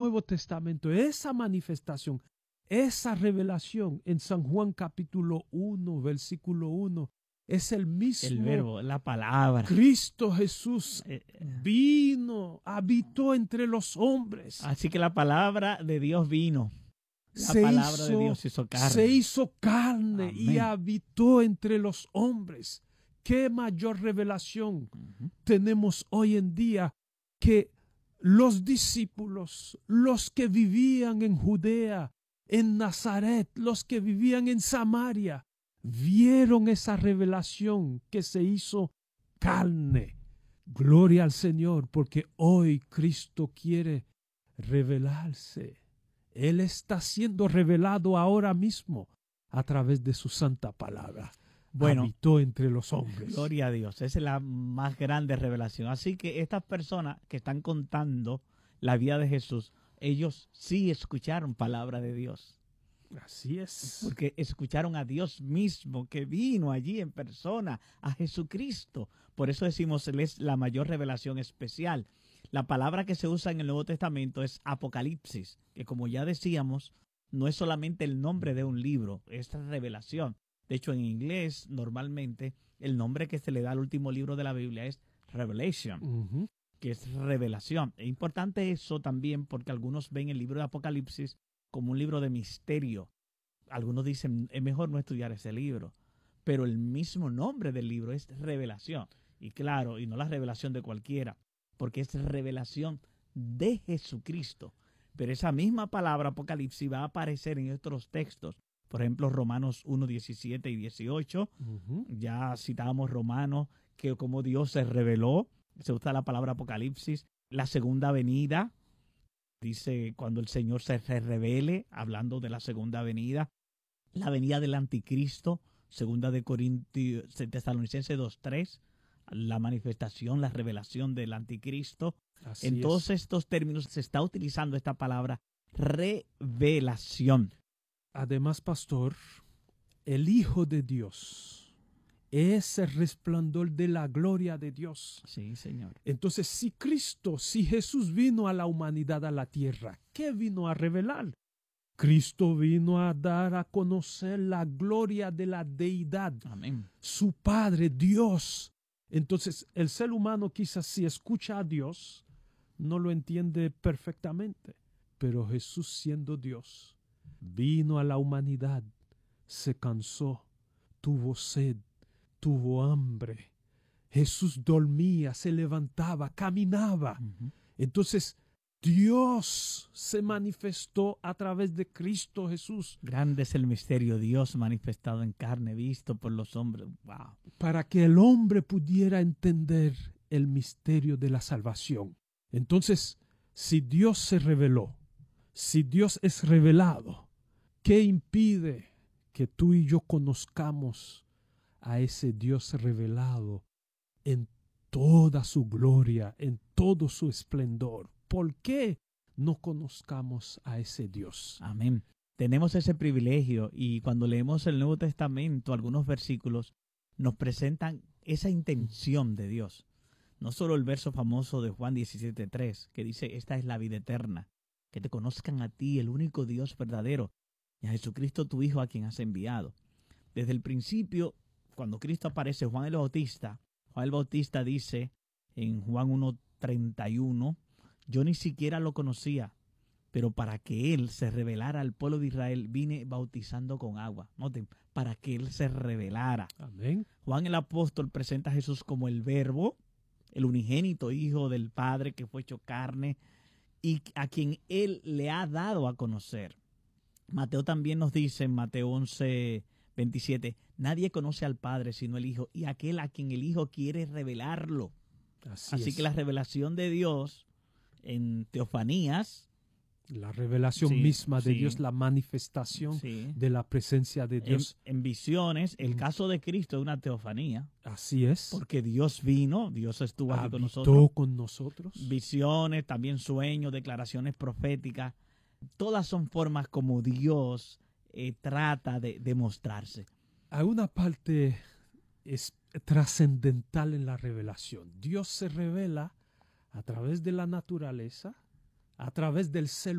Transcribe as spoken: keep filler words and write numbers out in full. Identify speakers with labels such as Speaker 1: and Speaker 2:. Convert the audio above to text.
Speaker 1: Nuevo Testamento, esa manifestación, esa revelación en San Juan capítulo uno, versículo uno, es el mismo.
Speaker 2: El verbo, la palabra.
Speaker 1: Cristo Jesús
Speaker 2: Eh, eh.
Speaker 1: vino, habitó entre los hombres.
Speaker 2: Así que la palabra de Dios vino. La
Speaker 1: se
Speaker 2: palabra
Speaker 1: hizo,
Speaker 2: de Dios se hizo carne.
Speaker 1: Se hizo carne y
Speaker 2: Amén.
Speaker 1: habitó entre los hombres. ¿Qué mayor revelación
Speaker 2: Uh-huh.
Speaker 1: tenemos hoy en día que los discípulos, los que vivían en Judea, en Nazaret, los que vivían en Samaria, vieron esa revelación que se hizo carne? Gloria al Señor, porque hoy Cristo quiere revelarse. Él está siendo revelado ahora mismo a través de su santa palabra.
Speaker 2: Bueno,
Speaker 1: habitó entre los hombres.
Speaker 2: Gloria a Dios, esa es la más grande revelación. Así que estas personas que están contando la vida de Jesús, ellos sí escucharon palabra de Dios.
Speaker 1: Así es.
Speaker 2: Porque escucharon a Dios mismo que vino allí en persona, a Jesucristo. Por eso decimos, Él es la mayor revelación especial. La palabra que se usa en el Nuevo Testamento es Apocalipsis, que como ya decíamos, no es solamente el nombre de un libro, es revelación. De hecho, en inglés, normalmente, el nombre que se le da al último libro de la Biblia es Revelation,
Speaker 1: Uh-huh.
Speaker 2: que es revelación. Es importante eso también porque algunos ven el libro de Apocalipsis como un libro de misterio. Algunos dicen, es mejor no estudiar ese libro. Pero el mismo nombre del libro es revelación. Y claro, y no la revelación de cualquiera, porque es revelación de Jesucristo. Pero esa misma palabra Apocalipsis va a aparecer en otros textos. Por ejemplo, Romanos uno, diecisiete y dieciocho.
Speaker 1: Uh-huh.
Speaker 2: Ya citábamos Romanos, que como Dios se reveló, se usa la palabra Apocalipsis. La segunda venida, dice cuando el Señor se revele, hablando de la segunda venida. La venida del anticristo, segunda de Corintios, Tesalonicenses dos, tres. La manifestación, la revelación del anticristo.
Speaker 1: Así
Speaker 2: en
Speaker 1: es.
Speaker 2: todos estos términos se está utilizando esta palabra revelación.
Speaker 1: Además, pastor, el Hijo de Dios es el resplandor de la gloria de Dios.
Speaker 2: Sí, Señor.
Speaker 1: Entonces, si Cristo, si Jesús vino a la humanidad, a la tierra, ¿qué vino a revelar? Cristo vino a dar a conocer la gloria de la deidad.
Speaker 2: Amén.
Speaker 1: Su Padre, Dios. Entonces, el ser humano quizás si escucha a Dios, no lo entiende perfectamente. Pero Jesús, siendo Dios, vino a la humanidad, se cansó, tuvo sed, tuvo hambre. Jesús dormía, se levantaba, caminaba.
Speaker 2: Uh-huh.
Speaker 1: Entonces, Dios se manifestó a través de Cristo Jesús.
Speaker 2: Grande es el misterio, Dios manifestado en carne, visto por los hombres. Wow.
Speaker 1: Para que el hombre pudiera entender el misterio de la salvación. Entonces, si Dios se reveló, si Dios es revelado, ¿qué impide que tú y yo conozcamos a ese Dios revelado en toda su gloria, en todo su esplendor? ¿Por qué no conozcamos a ese Dios?
Speaker 2: Amén. Tenemos ese privilegio y cuando leemos el Nuevo Testamento, algunos versículos nos presentan esa intención de Dios. No solo el verso famoso de Juan diecisiete, tres, que dice, esta es la vida eterna, que te conozcan a ti, el único Dios verdadero, y a Jesucristo tu Hijo a quien has enviado. Desde el principio, cuando Cristo aparece, Juan el Bautista, Juan el Bautista dice en Juan uno, treinta y uno, yo ni siquiera lo conocía, pero para que Él se revelara al pueblo de Israel, vine bautizando con agua. Noten, para que Él se revelara.
Speaker 1: Amén.
Speaker 2: Juan el apóstol presenta a Jesús como el Verbo, el unigénito Hijo del Padre que fue hecho carne y a quien Él le ha dado a conocer. Mateo también nos dice en Mateo once, veintisiete, nadie conoce al Padre sino el Hijo y aquel a quien el Hijo quiere revelarlo.
Speaker 1: Así,
Speaker 2: Así
Speaker 1: es.
Speaker 2: que la revelación de Dios en teofanías,
Speaker 1: la revelación
Speaker 2: sí,
Speaker 1: misma de
Speaker 2: sí,
Speaker 1: Dios, la manifestación
Speaker 2: sí,
Speaker 1: de la presencia de Dios.
Speaker 2: En, en visiones, el
Speaker 1: Mm.
Speaker 2: caso de Cristo es una teofanía.
Speaker 1: Así es.
Speaker 2: Porque Dios vino, Dios estuvo aquí
Speaker 1: Habitó
Speaker 2: con nosotros.
Speaker 1: con nosotros.
Speaker 2: Visiones, también sueños, declaraciones proféticas. Todas son formas como Dios eh, trata de, de mostrarse.
Speaker 1: Hay una parte es trascendental en la revelación. Dios se revela a través de la naturaleza, a través del ser